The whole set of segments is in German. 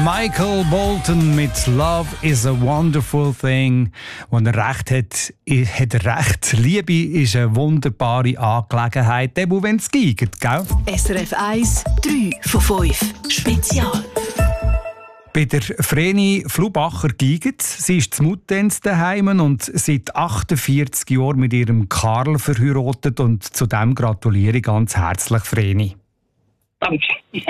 Michael Bolton mit «Love is a wonderful thing». Wenn er recht hat, hat er recht. Liebe ist eine wunderbare Angelegenheit, wenn es geht, gell? SRF 1, 3 von 5. Spezial. Bei der Vreni Flubacher giget. Sie ist zu Muttenz daheim und seit 48 Jahren mit ihrem Karl verheiratet. Und zu dem gratuliere ich ganz herzlich, Vreni. Danke.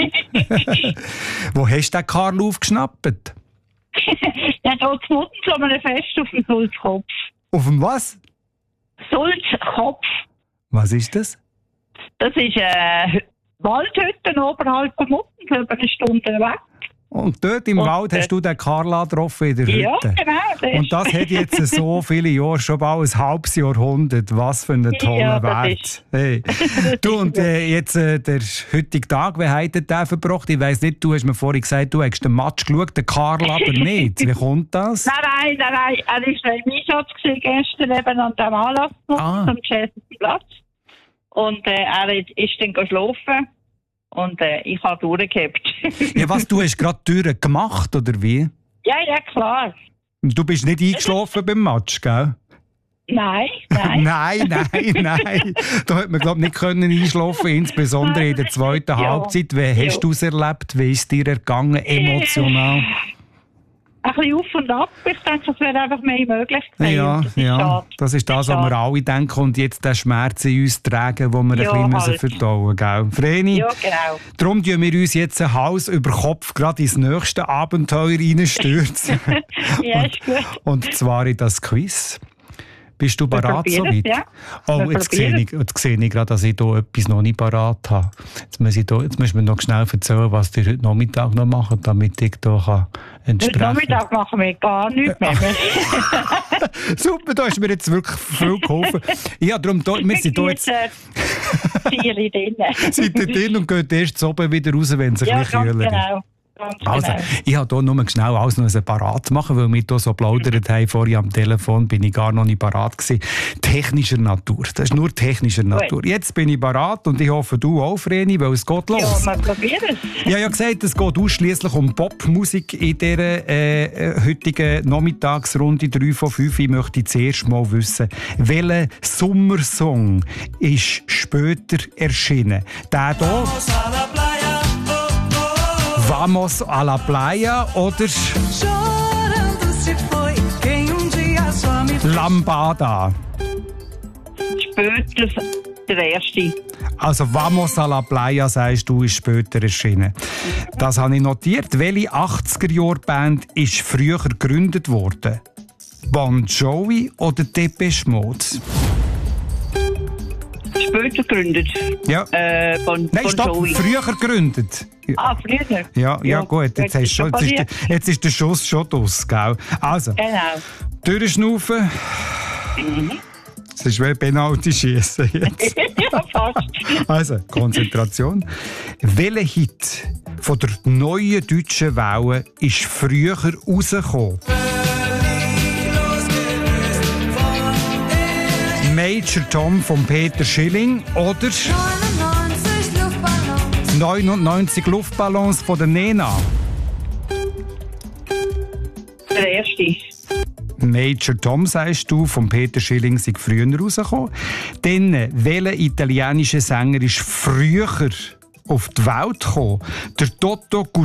Wo hast du den Karl aufgeschnappt? Ja, da zu Muttens haben wir ein Fest auf dem Sulzkopf. Auf dem was? Sulzkopf. Was ist das? Das ist eine Waldhütte oberhalb von Muttens, über eine Stunde weg. Und dort im Wald hast du den Karl getroffen in der Hütte? Ja, genau. Und das hat jetzt so viele Jahre, schon bald ein halbes Jahrhundert. Was für einen tollen Wert. Hey. Du, und jetzt der heutige Tag, wie hat der verbracht? Ich weiss nicht, du hast mir vorhin gesagt, du hast den Match geschaut, den Karl aber nicht. Wie kommt das? Nein. Er war im Einsatz gestern eben an dem Anlass am Geschäftlichen Platz. Und er ist dann geschlafen. Und ich habe durchgehabt. Ja, was, du hast gerade die Türen gemacht, oder wie? Ja, klar. Und du bist nicht eingeschlafen beim Match, gell? Nein. Nein. Da hat man, glaube ich, nicht einschlafen können, insbesondere in der zweiten Halbzeit. Wie hast du es erlebt? Wie ist es dir ergangen, emotional? Ein bisschen auf und ab. Ich denke, es wäre einfach mehr möglich gewesen. Ja, das ist das, was wir alle denken. Und jetzt den Schmerz in uns tragen, den wir ein bisschen verdauen müssen. Gell? Vreni, ja, genau. Darum tun wir uns jetzt Hals über Kopf gerade ins nächste Abenteuer reinstürzen. Ja, ist gut. Und zwar in das Quiz. Bist du bereit soweit? Ja. Oh, jetzt sehe ich gerade, dass ich hier etwas noch nicht bereit habe. Jetzt musst du mir noch schnell erzählen, was du heute Nachmittag noch machen, damit ich hier entsprechen kann. Heute Nachmittag machen wir gar nichts mehr. Super, da hast du mir jetzt wirklich viel geholfen. Ja, darum, wir sind hier jetzt... Vier drin. Seid ihr drin und geht erst zu oben wieder raus, wenn es ein bisschen kühler ist. Genau. Also, ich habe hier nur schnell alles noch parat machen, weil wir hier so plaudert haben. Vorhin am Telefon bin ich gar noch nicht parat gewesen. Technischer Natur. Das ist nur technischer Natur. Gut. Jetzt bin ich parat und ich hoffe, du auch, Vreni, weil es geht los. Ja, wir probieren es. Ich habe ja gesagt, es geht ausschliesslich um Popmusik in dieser heutigen Nachmittagsrunde 3 von 5. Ich möchte zuerst mal wissen, welcher Sommersong ist später erschienen? Der hier? Vamos a la playa oder Lambada? Später der erste. Also Vamos a la playa, sagst du, ist später erschienen. Das habe ich notiert. Welche 80er-Jahr-Band ist früher gegründet worden? Bon Jovi oder Depeche Mode? Später gegründet. Ja. Bon Jovi. Früher gegründet. Früher? Ja, gut. Jetzt ist der Schuss schon draus, gell? Also, genau. Durchschnaufen. Das ist wie Penalty-Schiessen jetzt. Ja, fast. Also, Konzentration. Welcher Hit von der neuen deutschen Welle ist früher rausgekommen? Major Tom von Peter Schilling oder 99 Luftballons von der Nena? Der erste. Major Tom, sagst du, von Peter Schilling sei früher rausgekommen. Dann, welcher italienische Sänger ist früher auf die Welt gekommen? Der Toto